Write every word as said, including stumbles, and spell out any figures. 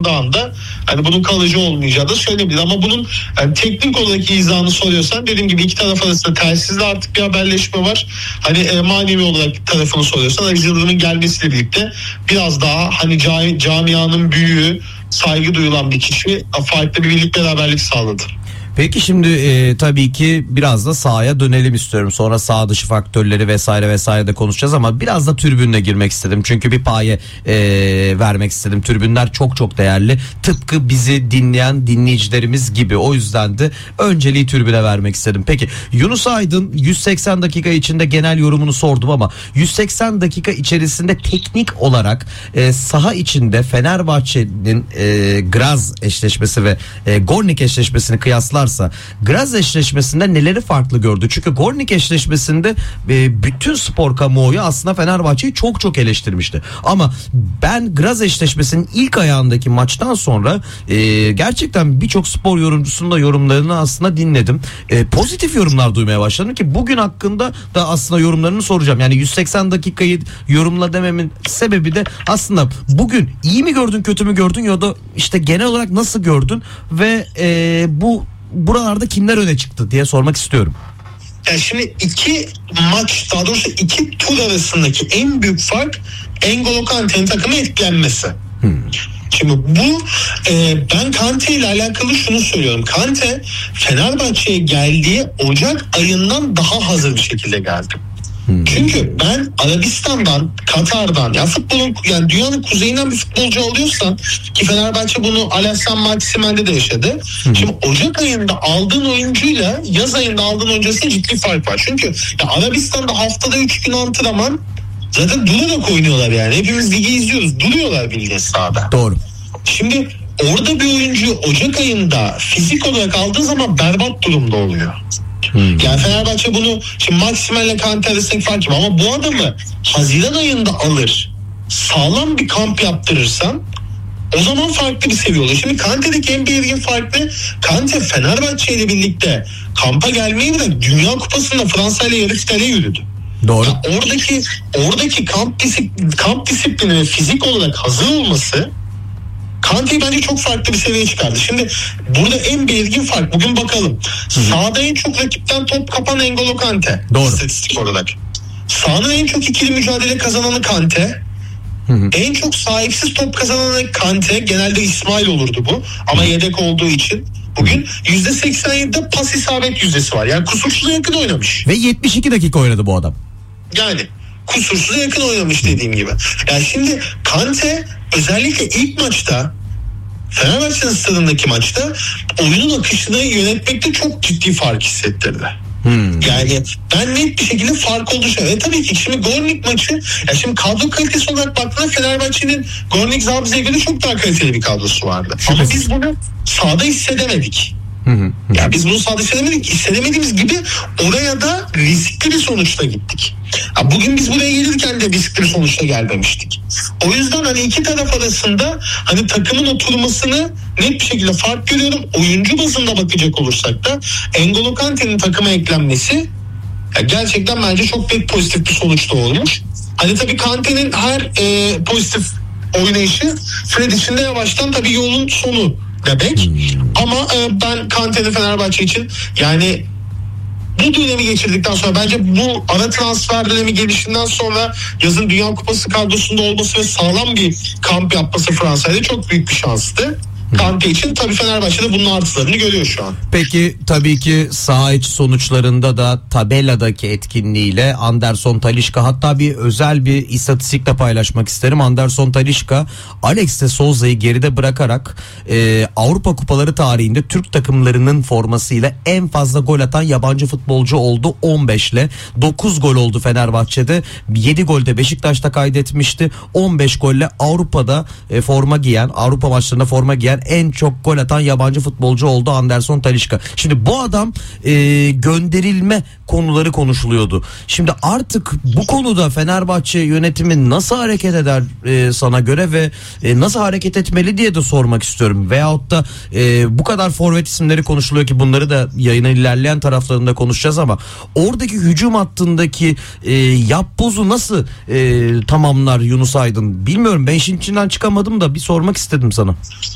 yaşandığı anda hani bunun kalıcı olmayacağı da söylenebilir. Ama bunun yani teknik olarak izahını soruyorsan, dediğim gibi iki taraf arasında telsizle artık bir haberleşme var. Hani e, manevi olarak tarafını soruyorsan Aziz Yıldırım'ın gelmesiyle birlikte biraz daha hani cami, camianın büyüğü, saygı duyulan bir kişi farklı bir birlik beraberlik sağladı. Peki şimdi e, tabii ki biraz da sahaya dönelim istiyorum. Sonra sağ dışı faktörleri vesaire vesaire de konuşacağız ama biraz da tribünle girmek istedim. Çünkü bir paye e, vermek istedim. Tribünler çok çok değerli. Tıpkı bizi dinleyen dinleyicilerimiz gibi. O yüzden de önceliği tribüne vermek istedim. Peki Yunus Aydın yüz seksen dakika içinde genel yorumunu sordum ama yüz seksen dakika içerisinde teknik olarak e, saha içinde Fenerbahçe'nin e, Graz eşleşmesi ve e, Gornik eşleşmesini kıyaslar Graz eşleşmesinde neleri farklı gördü? Çünkü Gornik eşleşmesinde e, bütün spor kamuoyu aslında Fenerbahçe'yi çok çok eleştirmişti. Ama ben Graz eşleşmesinin ilk ayağındaki maçtan sonra e, gerçekten birçok spor yorumcusunun da yorumlarını aslında dinledim. E, pozitif yorumlar duymaya başladım ki bugün hakkında da aslında yorumlarını soracağım. Yani yüz seksen dakikayı yorumla dememin sebebi de aslında bugün iyi mi gördün, kötü mü gördün ya da işte genel olarak nasıl gördün ve e, bu buralarda kimler öne çıktı diye sormak istiyorum. Yani şimdi iki maç, daha doğrusu iki tur arasındaki en büyük fark N'Golo Kante'nin takımı etkilenmesi. Hmm. Şimdi bu e, ben Kante ile alakalı şunu söylüyorum. Kante Fenerbahçe'ye geldiği Ocak ayından daha hazır bir şekilde geldi. Çünkü ben Arabistan'dan, Katar'dan, ya futbolun, yani dünyanın kuzeyinden bir futbolcu alıyorsan, ki Fenerbahçe bunu Alassane Maximen'de de yaşadı. Hı. Şimdi Ocak ayında aldığın oyuncuyla yaz ayında aldığın oyuncu arasında ciddi fark var. Çünkü ya Arabistan'da haftada üç gün antrenman, zaten durarak oynuyorlar yani. Hepimiz ligi izliyoruz. Duruyorlar bildiğin sahada. Doğru. Şimdi orada bir oyuncu Ocak ayında fizik olarak aldığı zaman berbat durumda oluyor. Hmm. Yani Fenerbahçe bunu şimdi Maximen'le Kante arasındaki fark gibi, ama bu adamı Haziran ayında alır, sağlam bir kamp yaptırırsan o zaman farklı bir seviye oluyor. Şimdi Kante'deki en belirgin farklı, Kante Fenerbahçe ile birlikte kampa gelmeyi bırak, Dünya Kupası'nda Fransa ile yarı finale yürüdü. Doğru. Ya oradaki oradaki kamp disiplini, kamp disiplini ve fizik olarak hazır olması Kante'yi bence çok farklı bir seviyeye çıkardı. Şimdi burada en belirgin fark, bugün bakalım. Hı-hı. Sahada en çok rakipten top kapan N'Golo Kante. Doğru. İstatistik olarak. Sahanın en çok ikili mücadele kazananı Kante. Hı-hı. En çok sahipsiz top kazananı Kante. Genelde İsmail olurdu bu. Ama Hı-hı. yedek olduğu için. Bugün yüzde seksen yedide pas isabet yüzdesi var. Yani kusursuza yakın oynamış. Ve yetmiş iki dakika oynadı bu adam. Yani kusursuza yakın oynamış dediğim gibi. Yani şimdi Kante özellikle ilk maçta, Fenerbahçe'nin stadındaki maçta oyunun akışını yönetmekte çok ciddi fark hissettirdi. Hmm. Yani ben net bir şekilde fark olduğu şey. E tabii ki şimdi Gornik maçı, ya şimdi kadro kalitesi olarak baktığında Fenerbahçe'nin Gornik Zabze'ye göre çok daha kaliteli bir kadrosu vardı. Ama biz bunu sahada hissedemedik. Hı hı. Ya biz bunu sahada hissedemedik. Hissedemediğimiz gibi oraya da riskli bir sonuçla gittik. Ya bugün biz buraya gelirken de riskli bir sonuçla gelmemiştik. O yüzden hani iki taraf arasında hani takımın oturmasını net bir şekilde fark görüyorum. Oyuncu bazında bakacak olursak da N'Golo Kante'nin takıma eklenmesi ya gerçekten bence çok pek pozitif bir sonuç da olmuş. Hani tabii Kante'nin her e, pozitif oynayışı Fred için de yavaştan tabii yolun sonu demek. Hmm. Ama e, ben Kante'nin Fenerbahçe için yani bu dönemi geçirdikten sonra, bence bu ara transfer dönemi gelişinden sonra yazın Dünya Kupası kadrosunda olması ve sağlam bir kamp yapması Fransa'yla çok büyük bir şanstı. Kante için tabii Fenerbahçe'de bunun artılarını görüyor şu an. Peki tabii ki saha içi sonuçlarında da tabeladaki etkinliğiyle Anderson Talisca, hatta bir özel bir istatistikle paylaşmak isterim. Anderson Talisca Alex de Souza'yı geride bırakarak e, Avrupa Kupaları tarihinde Türk takımlarının formasıyla en fazla gol atan yabancı futbolcu oldu on beşle. dokuz gol oldu Fenerbahçe'de, yedi gol de Beşiktaş'ta kaydetmişti. on beş golle Avrupa'da e, forma giyen, Avrupa maçlarında forma giyen en çok gol atan yabancı futbolcu oldu Anderson Talisca. Şimdi bu adam e, gönderilme konuları konuşuluyordu. Şimdi artık bu konuda Fenerbahçe yönetimi nasıl hareket eder e, sana göre ve e, nasıl hareket etmeli diye de sormak istiyorum. Veyahut da e, bu kadar forvet isimleri konuşuluyor ki bunları da yayının ilerleyen taraflarında konuşacağız ama oradaki hücum hattındaki e, yapbozu nasıl e, tamamlar Yunus Aydın? Bilmiyorum, ben işin içinden çıkamadım da bir sormak istedim sana.